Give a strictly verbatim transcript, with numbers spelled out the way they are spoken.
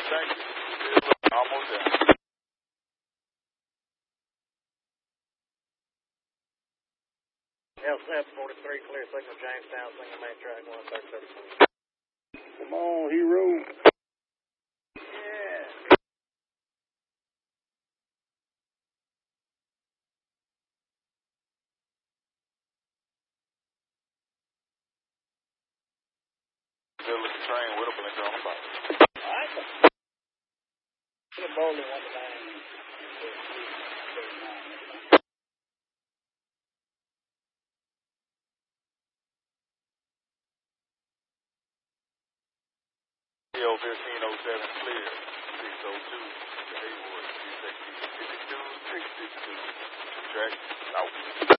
Thank you. Almost there. L seven forty-three, clear signal, Jamestown, single main track, one thirty thirty-four. Come on, hero. Yeah. Good looking train with a blinker on the bottom. All right. The bowling on the line. L fifteen oh seven clear. six oh two to Haywood. fifty-two, six six two. Track south.